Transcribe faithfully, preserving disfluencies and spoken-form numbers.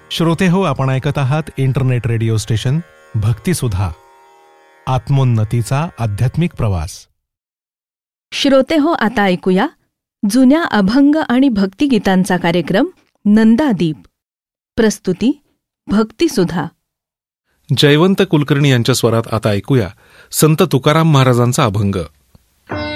श्रोते हो, आपण ऐकत आहात इंटरनेट रेडिओ स्टेशन भक्तिसुधा, आत्मोन्नतीचा आध्यात्मिक प्रवास. श्रोते हो, आता ऐकूया जुन्या अभंग आणि भक्तिगीतांचा कार्यक्रम नंदादीप. प्रस्तुती भक्तिसुधा. जयवंत कुलकर्णी यांच्या स्वरात आता ऐकूया संत तुकाराम महाराजांचा अभंग.